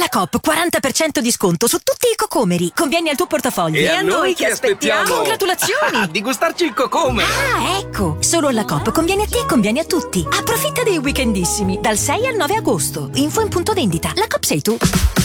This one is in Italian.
La Coop 40% di sconto su tutti i cocomeri. Conviene al tuo portafoglio. E a noi che aspettiamo? Congratulazioni! Di gustarci il cocomero. Ah, ecco! Solo alla Coop conviene a te e conviene a tutti. Approfitta dei weekendissimi dal 6 al 9 agosto. Info in punto vendita. La Coop sei tu.